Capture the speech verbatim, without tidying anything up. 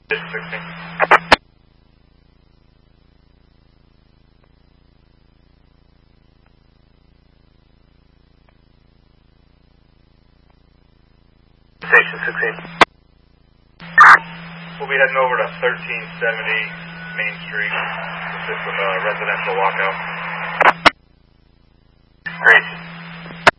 sixteen. Station sixteen. We'll be heading over to thirteen seventy Main Street. This is a residential walkout. Great.